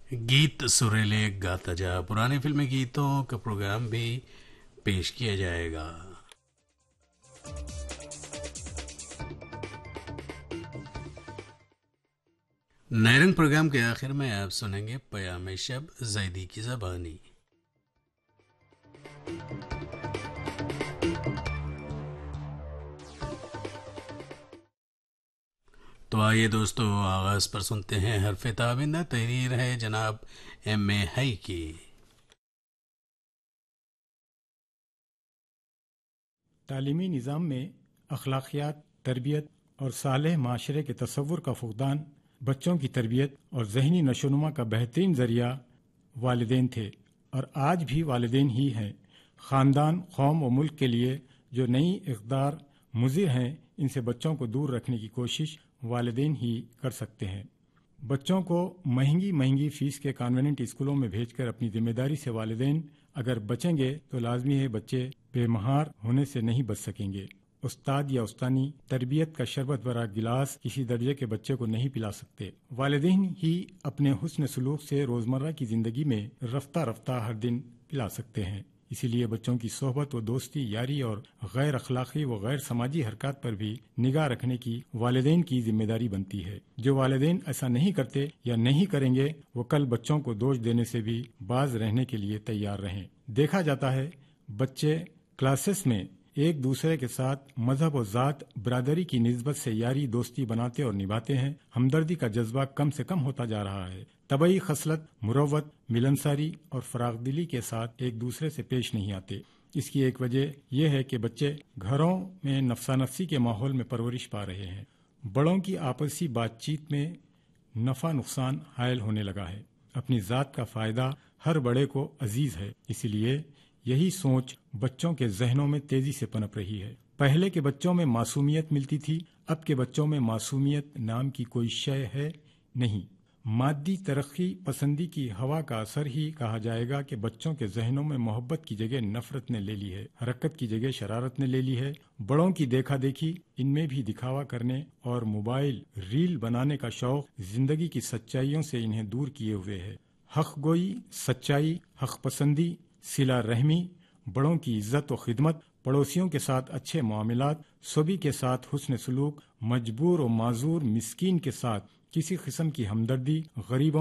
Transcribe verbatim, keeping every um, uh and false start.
गीत सुरीले गाता जा पुराने फिल्मी गीतों का प्रोग्राम भी पेश किया जाएगा। नए रंग प्रोग्राम के आखिर में आप सुनेंगे पयाम शब जैदी की ज़बानी। तो आइए दोस्तों, आगाज पर सुनते हैं हरफ ताबिंदा। तहरीर है जनाब एम ए हई की। तालीमी निज़ाम में अखलाकियात, तरबियत और सालेह माशरे के तसव्वुर का फुक़दान बच्चों की तरबियत और ज़हनी नशोनुमा का बेहतरीन ज़रिया वालिदैन थे और आज भी वालिदैन ही हैं। ख़ानदान, कौम और मुल्क के लिए जो नई इक़दार मुज़िर हैं, इनसे बच्चों को दूर रखने की कोशिश वालिदैन ही कर सकते हैं। बच्चों को महंगी महंगी फ़ीस के कॉन्वेंट स्कूलों में भेजकर अपनी जिम्मेदारी से वालिदैन अगर बचेंगे तो लाजमी है बच्चे बेमहार होने से नहीं बच सकेंगे। उस्ताद या उस्तानी तरबियत का शरबत भरा गिलास किसी दर्जे के बच्चे को नहीं पिला सकते। वालिदैन ही अपने हुस्न सलूक से रोज़मर्रा की ज़िंदगी में रफ्ता रफ्ता हर दिन पिला सकते हैं। इसीलिए बच्चों की सोहबत व दोस्ती, यारी और गैर अखलाकी व गैर समाजी हरकत पर भी निगाह रखने की वालिदैन की जिम्मेदारी बनती है। जो वालिदैन ऐसा नहीं करते या नहीं करेंगे, वो कल बच्चों को दोष देने से भी बाज रहने के लिए तैयार रहें। देखा जाता है बच्चे क्लासेस में एक दूसरे के साथ मजहब और ज़ात बरादरी की निस्बत से यारी दोस्ती बनाते और निभाते हैं। हमदर्दी का जज्बा कम से कम होता जा रहा है। तबई खसलत, मुरव्वत, मिलनसारी और फरागदिली के साथ एक दूसरे से पेश नहीं आते। इसकी एक वजह यह है कि बच्चे घरों में नफसानफसी के माहौल में परवरिश पा रहे हैं। बड़ों की आपसी बातचीत में नफ़ा नुकसान हायल होने लगा है। अपनी ज़ात का फ़ायदा हर बड़े को अजीज़ है, इसलिए यही सोच बच्चों के जहनों में तेजी से पनप रही है। पहले के बच्चों में मासूमियत मिलती थी, अब के बच्चों में मासूमियत नाम की कोई शय है नहीं। मादी तरक्की पसंदी की हवा का असर ही कहा जाएगा कि बच्चों के जहनों में मोहब्बत की जगह नफरत ने ले ली है, हरकत की जगह शरारत ने ले ली है। बड़ों की देखा देखी, इनमें भी दिखावा करने और मोबाइल रील बनाने का शौक जिंदगी की सच्चाइयों से इन्हें दूर किए हुए है। हक गोई, सच्चाई, हक पसंदी, सिला रहमी, बड़ों की इज्जत व खिदमत, पड़ोसियों के साथ अच्छे मामलात, सभी के साथ हुस्न सलूक, मजबूर और माजूर मिस्कीन के साथ किसी किस्म की हमदर्दी, गरीबों